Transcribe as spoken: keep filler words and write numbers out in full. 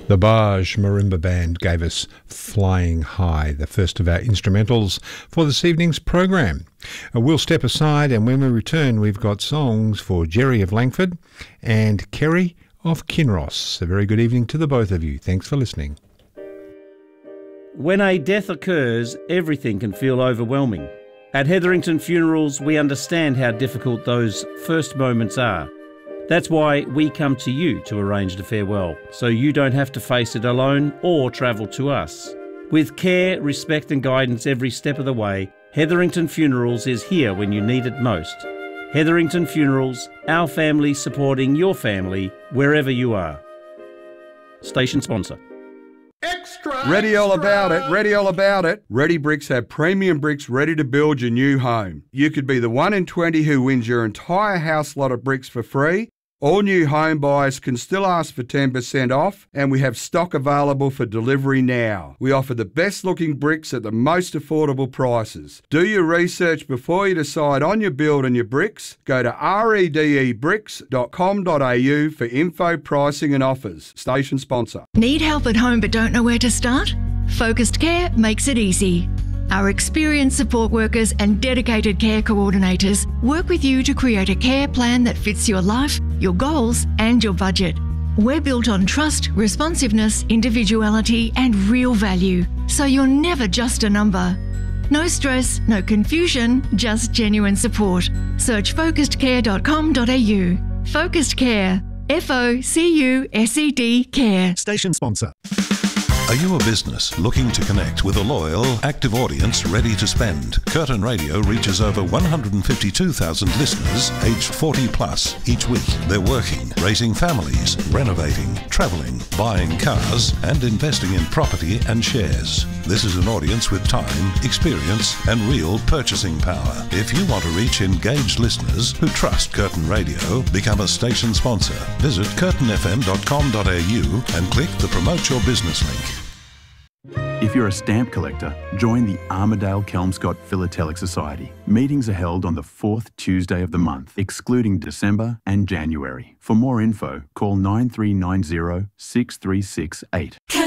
The Barge Marimba Band gave us Flying High, the first of our instrumentals for this evening's program. Uh, we'll step aside, and when we return, we've got songs for Jerry of Langford and Kerry of Kinross. A very good evening to the both of you. Thanks for listening. When a death occurs, everything can feel overwhelming. At Hetherington Funerals, we understand how difficult those first moments are. That's why we come to you to arrange the farewell, so you don't have to face it alone or travel to us. With care, respect and guidance every step of the way, Hetherington Funerals is here when you need it most. Hetherington Funerals, our family supporting your family wherever you are. Station sponsor. Extra, ready all about it, ready all about it. Ready Bricks have premium bricks ready to build your new home. You could be the one in twenty who wins your entire house lot of bricks for free. All new home buyers can still ask for ten percent off, and we have stock available for delivery now. We offer the best looking bricks at the most affordable prices. Do your research before you decide on your build and your bricks. Go to rede bricks dot com dot a u for info, pricing and offers. Station sponsor. Need help at home but don't know where to start? Focused Care makes it easy. Our experienced support workers and dedicated care coordinators work with you to create a care plan that fits your life, your goals and your budget. We're built on trust, responsiveness, individuality and real value, so you're never just a number. No stress, no confusion, just genuine support. Search focused care dot com dot a u. Focused Care. F O C U S E D Care. Station sponsor. Are you a business looking to connect with a loyal, active audience ready to spend? Curtin Radio reaches over one hundred fifty-two thousand listeners aged forty plus each week. They're working, raising families, renovating, travelling, buying cars and investing in property and shares. This is an audience with time, experience and real purchasing power. If you want to reach engaged listeners who trust Curtin Radio, become a station sponsor. Visit curtin f m dot com dot a u and click the Promote Your Business link. If you're a stamp collector, join the Armidale-Kelmscott Philatelic Society. Meetings are held on the fourth Tuesday of the month, excluding December and January. For more info, call nine three nine zero, six three six eight.